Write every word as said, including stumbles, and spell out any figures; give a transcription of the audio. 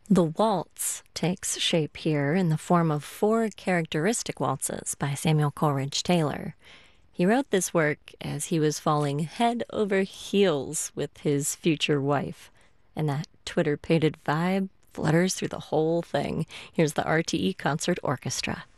The waltz takes shape here in the form of four characteristic waltzes by Samuel Coleridge Taylor. He wrote this work as he was falling head over heels with his future wife, and that Twitter-pated vibe flutters through the whole thing. Here's the R T E Concert Orchestra.